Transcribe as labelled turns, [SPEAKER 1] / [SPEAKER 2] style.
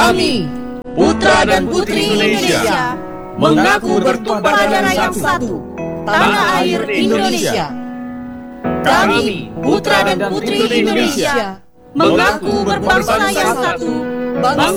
[SPEAKER 1] Kami, putra dan putri Indonesia, mengaku bertumpah darah yang satu, tanah air Indonesia. Kami, putra dan putri Indonesia, mengaku berbangsa yang satu, bangsa